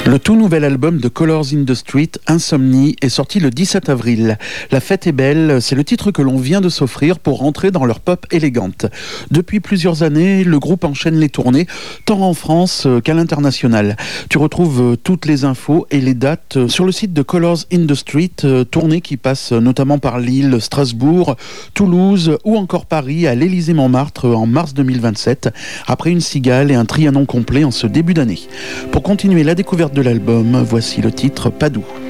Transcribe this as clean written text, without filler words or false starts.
Le tout nouvel album de Colors in the Street, Insomnie, est sorti le 17 avril. La fête est belle, c'est le titre que l'on vient de s'offrir pour rentrer dans leur pop élégante. Depuis plusieurs années, le groupe enchaîne les tournées, tant en France qu'à l'international. Tu retrouves toutes les infos et les dates sur le site de Colors in the Street, tournées qui passent notamment par Lille, Strasbourg, Toulouse ou encore Paris à l'Élysée-Montmartre en mars 2027, après une cigale et un Trianon complet en ce début d'année. Pour continuer la découverte de l'album, voici le titre Padoue.